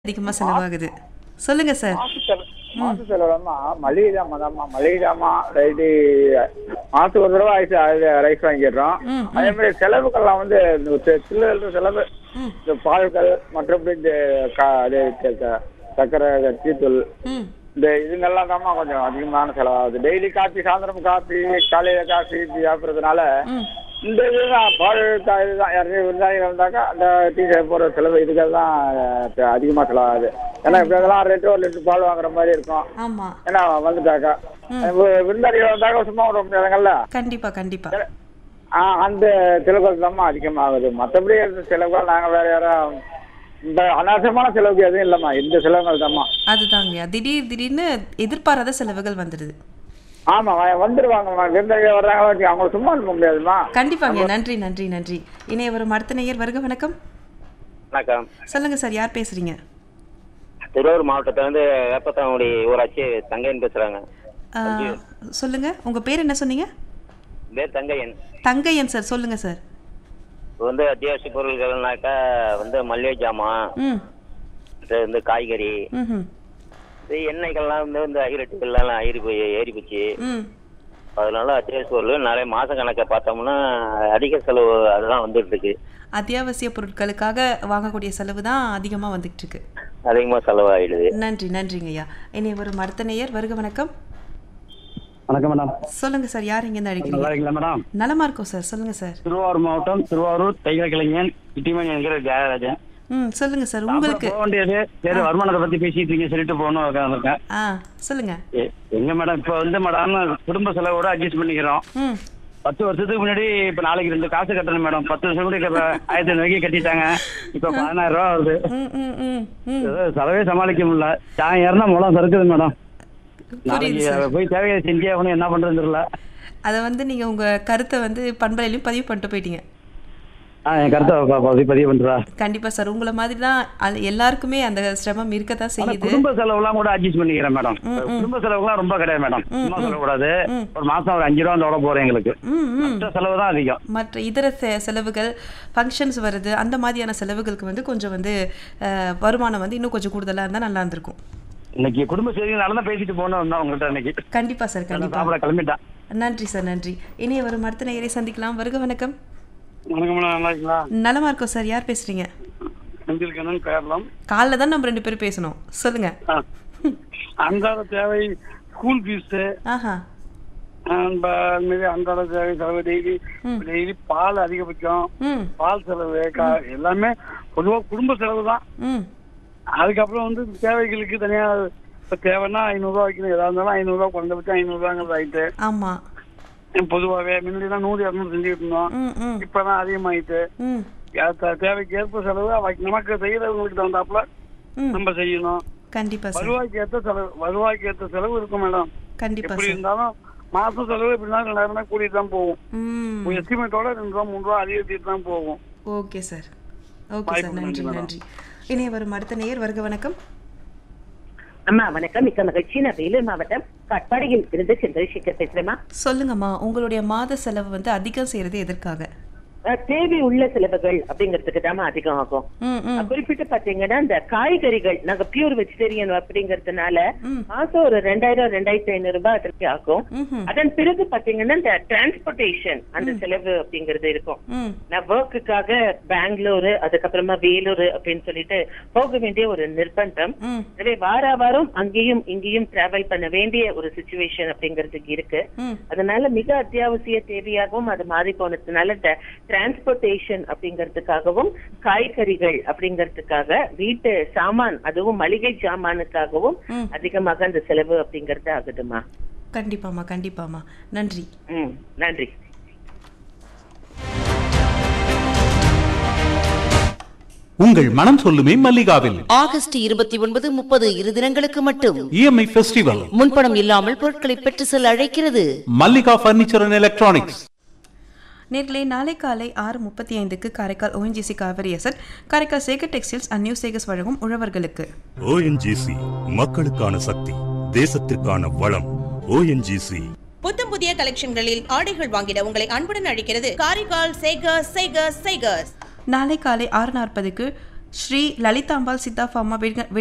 அதிகமா செலவாகுது. சொல்லுங்க சார். மாச செலவுமா மளிகை ஜாமான் மளிகை ஜாமான் இது மாசத்துக்கு ஒரு தடவை ரைஸ் வாங்கிடுறோம். அதே மாதிரி செலவுகள்லாம் வந்து சில்லற செலவு, இந்த பால்கள் மற்றபடி இந்த சர்க்கரை டீத்தூள் இந்த இதுங்கெல்லாம் தாம்மா கொஞ்சம் அதிகமான செலவாகுது. டெய்லி காப்பி, சாயந்தரம் காப்பி, காலையில காஃபி சாப்பிட்றதுனால இந்த இதுதான் பால் இதுதான். யாருமே விருந்தாளிகள் வந்தாக்கா அந்த டீ போடுற செலவு இதுக்கெல்லாம் அதிகமாக செலவாகுது. ஏன்னா இப்போ இதெல்லாம் 2 லிட்டர் பால் வாங்குற மாதிரி இருக்கும். ஆமா. ஏன்னா வந்துட்டாக்கா விருந்தாளிகள் வந்தாக்கா சும்மா விட முடியாதுங்கல்ல. கண்டிப்பா கண்டிப்பா. அந்த செலவுகள் தாம்மா அதிகமாகுது. மற்றபடி செலவுகள் நாங்கள் வேற யாரும் இந்த அனாவசியமான செலவுக்கு எதுவும் இல்லைம்மா. இந்த செலவுகள் தாம்மா. அதுதாங்க, திடீர்னு எதிர்பாராத செலவுகள் வந்துடுது. ஆமா, வந்துருவாங்க. விருந்தாளிகள் வர்றாங்க, அவங்க சும்மா அனுப்ப முடியாதுமா. கண்டிப்பாங்க. நன்றி நன்றி நன்றி. இணைய வரும் அடுத்த நேயர் வருக. வணக்கம். வணக்கம். சொல்லுங்க சார், யார் பேசுறீங்க? திருவாரூர் மாவட்டத்துல இருந்து வேப்பத்தாங்குடி ஊராட்சி தங்கையன் பேசுறாங்க. சொல்லுங்க, உங்க பேர் என்ன சொன்னீங்க? பேர் தங்கையன். தங்கையன் சார், சொல்லுங்க சார். வந்து அத்தியாவசிய பொருட்கள்னாக்கா வந்து மல்லிகை ஜாமான், இந்த காய்கறி, எண்ணெய்கள்லாம் வந்து இந்த அகிரட்டுகள்லாம் ஏறி போச்சு. அதனால அத்தியாவசிய பொருள் நிறைய மாச கணக்கை பார்த்தோம்னா அதிக செலவு அதுதான் வந்துட்டு இருக்கு. அத்தியாவசிய பொருட்களுக்காக வாங்கக்கூடிய செலவு தான் அதிகமா வந்துட்டு இருக்கு. அதிகமா செலவாயிடுது. நன்றி நன்றிங்க ஐயா. இனி வரும் அடுத்த நேயர் வருக. வணக்கம். வணக்கம் மேடம். சொல்லுங்க சார், யார் இங்க இருந்து அழைக்கிறீங்க? நல்லா இருக்கீங்களா மேடம்? நலமா இருக்கோம் சார், சொல்லுங்க சார். திருவாரூர் மாவட்டம் திருவாரூர் தைகலைஞன் இட்டிமணி என்கிற ஜெயராஜன். சொல்லுங்க சார். உங்களுக்கு போக வேண்டியது சரி, வருமானத்தை பத்தி பேசிட்டு இருக்கீங்க, சொல்லிட்டு போகணும் இருக்கேன். சொல்லுங்க. எங்க மேடம் இப்ப வந்து மேடம் குடும்ப செலவோட அட்ஜஸ்ட் பண்ணிக்கிறோம். 10 வருஷத்துக்கு முன்னாடி இப்ப நாளைக்கு 2 காசு கட்டணும் மேடம். 10 வருஷம் கூட 1500 கட்டிட்டாங்க. இப்ப 10000 ரூபா வருது. செலவே சமாளிக்க முடியல. சாயம் ஏறினா மூலம் சறுக்குது மேடம். நாளைக்கு போய் தேவையை செஞ்சே ஆகணும், என்ன பண்றதுன்னு தெரியல. அதை வந்து நீங்க உங்க கருத்தை வந்து பண்பலையிலும் பதிவு பண்ணிட்டு போயிட்டீங்க. என் கருத்தை பதிவு பண்றா. கண்டிப்பா சார், உங்களை மாதிரி தான் எல்லாருக்குமே அந்த சிரமம் இருக்கத்தான் செய்யுது. குடும்ப செலவுலாம் கூட அட்ஜஸ்ட் பண்ணிக்கிறேன் மேடம். குடும்ப செலவுலாம் ரொம்ப கிடையாது மேடம். சும்மா சொல்லக்கூடாது. ஒரு மாசம் ஒரு 5 ரூபா தோட போறேன் எங்களுக்கு. மற்ற செலவு தான் அதிகம். மற்ற இதர செலவுகள், ஃபங்க்ஷன்ஸ் வருது, அந்த மாதிரியான செலவுகளுக்கு வந்து கொஞ்சம் வந்து வருமானம் வந்து இன்னும் கொஞ்சம் கூடுதலா இருந்தா நல்லா இருந்திருக்கும். இன்னைக்கு குடும்ப செய்தினால தான் பேசிட்டு போனோம் உங்கள்கிட்ட இன்னைக்கு. கண்டிப்பா சார், கண்டிப்பா. கிளம்பிட்டான். நன்றி சார், நன்றி. இனிய வரும் அடுத்த நேயரை சந்திக்கலாம். வருக. வணக்கம். வணக்கம். நல்லா இருக்கீங்களா? நலமா இருக்கோம் சார், யார் பேசுறீங்க? கேரளம். காலைல தான் நம்ம 2 பேரும் பேசணும், சொல்லுங்க. அன்றாட தேவை ஸ்கூல் ஃபீஸ், அன்றாட தேவை செலவு, டெய்லி பால் அதிகபட்சம், பால் செலவு எல்லாமே பொதுவாக குடும்ப செலவு தான். அதுக்கப்புறம் வந்து தேவைகளுக்கு தனியா இப்ப தேவைன்னா 500 ரூபா வைக்கணும். எதா இருந்தாலும் 500 ரூபா, குறைந்தபட்சம் 500 ரூபாங்கிறது ஆயிட்டு. ஆமா, பொதுவாகவே முன்னாடிதான் 100 200 செஞ்சுட்டு இருந்தோம். இப்பதான் அதிகமாயிட்டு. தேவைக்கு ஏற்ப செலவு நமக்கு செய்யறவங்களுக்கு தகுந்தாப்புல நம்ம செய்யணும். கண்டிப்பா. வருவாய்க்கு ஏற்ற செலவு இருக்கும் மேடம். கண்டிப்பா. எப்படி இருந்தாலும் மாசம் செலவு எப்படின்னா 2000 ரூபாய் கூட்டிட்டு தான் போகும். எஸ்டிமேட்டோட 2 ரூபா 3 ரூபா அதிகரிச்சுட்டு தான் போகும். ஓகே சார், ஓகே சார், நன்றி நன்றி. இனி வரும் அடுத்த நேயர் வருக. வணக்கம். அம்மா வணக்கம். மிக்க மகிழ்ச்சி. நான் வேலூர் மாவட்டம் காட்பாடியில் இருந்து சந்திரசேகர் பேசுறேம்மா. சொல்லுங்கம்மா, உங்களுடைய மாத செலவு வந்து அதிகம் செய்யறது எதற்காக? தேவை உள்ள செலவுகள் அப்படிங்கிறதுக்கு தான் அதிகம் ஆகும். குறிப்பிட்டு பாத்தீங்கன்னா இந்த காய்கறிகள், நாங்க பியூர் வெஜிடேரியன் அப்படிங்கறதுனால மாசம் ஒரு 2000 2500 ரூபாய் அதற்கு ஆகும். அதன் பிறகு பாத்தீங்கன்னா இந்த டிரான்ஸ்போர்டேஷன் அந்த செலவு அப்படிங்கறது இருக்கும். நான் ஒர்க்குக்காக பெங்களூரு, அதுக்கப்புறமா வேலூர் அப்படின்னு சொல்லிட்டு போக வேண்டிய ஒரு நிர்பந்தம். எனவே வாரம் அங்கேயும் இங்கேயும் டிராவல் பண்ண வேண்டிய ஒரு சிச்சுவேஷன் அப்படிங்கிறதுக்கு இருக்கு. அதனால மிக அத்தியாவசிய தேவையாகவும் அது மாறி போனதுனால டிரான்ஸ்போர்டேஷன் அப்படிங்கறதுக்காகவும், காய்கறிகள் அப்படிங்கறதுக்காக, வீட்டு சாமான் அதுவும் மளிகை சாமானுக்காகவும் அதிகமாக அந்த செலவு அப்படிங்கறது ஆகுதுமா. கண்டிப்பாமா, கண்டிப்பாமா. நன்றி. நன்றி. உங்கள் மனம் சொல்லுமே மல்லிகாவில் ஆகஸ்ட் 29, 30 2 தினங்களுக்கு மட்டும் EMI ஃபெஸ்டிவல். முன்பணம் இல்லாமல் பொருட்களை பெற்று செல்ல அழைக்கிறது மல்லிகா பர்னிச்சர் அண்ட் எலக்ட்ரானிக்ஸ். நேர்களே, நாளை காலை 6:35க்கு Karaikal ONGC Kaveri asset, Karaikal Sekar textiles and new Sekar's வழங்கும் உழவர்களுக்கு. ONGC மக்களுக்கான சக்தி, தேசத்திற்கான வளம். ONGC புத்தம் புதிய கலெக்ஷன்களில் ஆடைகள் வாங்கிட உங்களை அன்புடன் அழைக்கிறது காரைக்கால் சேகர்ஸ். நாளை காலை 6:40க்கு ஸ்ரீ லலிதாம்பாள் சித்தா ஃபார்மா